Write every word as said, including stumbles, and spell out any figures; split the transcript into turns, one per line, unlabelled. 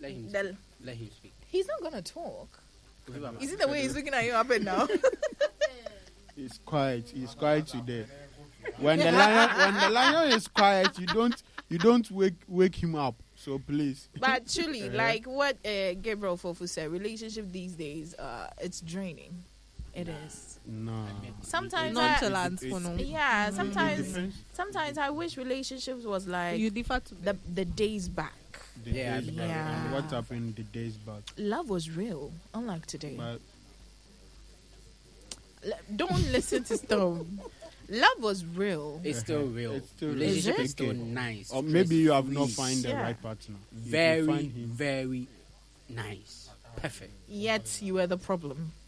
Let him
The-
speak. Let him speak.
He's not gonna talk.
Whoever-
Is it the way he's looking at you up and now?
He's quiet. He's quiet today. When the lion, when the lion is quiet, you don't, you don't wake wake him up. So please.
But truly, like what uh, Gabriel Fofu said, relationship these days, uh, it's draining. It is.
No.
Sometimes
Nonchalant
It's-
for no.
Yeah,
It
sometimes
depends.
sometimes I wish relationships was like
You differ to
the the days back.
The
Yeah,
days
the-
back.
yeah.
And what happened the days back?
Love was real, unlike today.
But
L- Don't listen to Stone. Love was real.
It's still real.
It's still real.
Relationship
Is
is
it?
still nice.
or maybe you have not
Stress-free.
found the
Yeah.
right partner. You- you
Very,
find him.
very nice. Perfect.
Yet you were the problem.